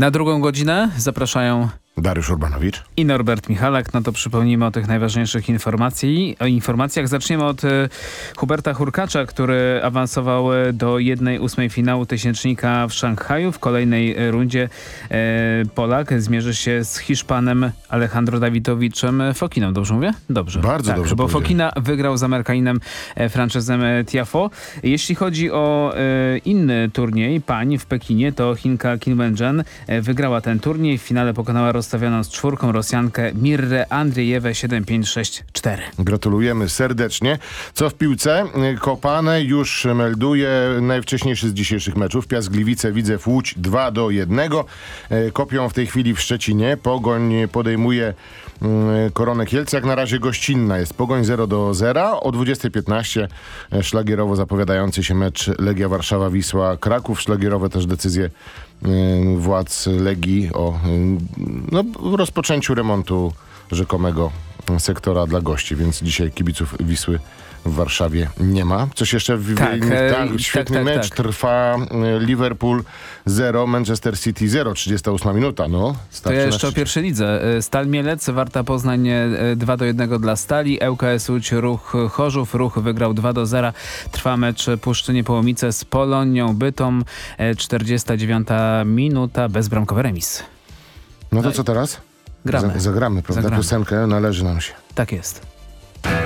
Na drugą godzinę zapraszają Dariusz Urbanowicz i Norbert Michalak. No to przypomnijmy o tych najważniejszych informacjach. Zaczniemy od Huberta Hurkacza, który awansował do 1/8 finału tysięcznika w Szanghaju. W kolejnej rundzie Polak zmierzy się z Hiszpanem Alejandro Davidoviczem Fokiną. Dobrze mówię? Dobrze. Bardzo dobrze bo powiedziałem. Fokina wygrał z Amerykaninem Francesem Tiafoe. Jeśli chodzi o inny turniej pań w Pekinie, to Chinka Qin Wenjuan wygrała ten turniej. W finale pokonała rozstawioną z czwórką Rosjankę Mirrę Andrzejewę 7-5-6-4. Gratulujemy serdecznie. Co w piłce? Kopane już melduje najwcześniejszy z dzisiejszych meczów. Piast Gliwice, Widzew Łódź 2-1. Kopią w tej chwili w Szczecinie. Pogoń podejmuje Koronę Kielce. Jak na razie gościnna jest Pogoń 0-0. O 20:15 szlagierowo zapowiadający się mecz Legia Warszawa-Wisła Kraków. Szlagierowe też decyzje władz Legii o rozpoczęciu remontu rzekomego sektora dla gości, więc dzisiaj kibiców Wisły w Warszawie nie ma. Coś jeszcze? Świetny mecz. Tak. Trwa Liverpool 0, Manchester City 0, 38 minuta. No, To ja jeszcze o pierwszej lidze. Stal Mielec, Warta Poznań 2-1 dla Stali, ŁKS Łódź, Ruch Chorzów. Ruch wygrał 2-0. Trwa mecz Puszczy Niepołomice z Polonią Bytom. 49 minuta, bezbramkowy remis. No to co teraz? Gramy. Zagramy, prawda? Zagramy. Piosenkę należy nam się. Tak jest.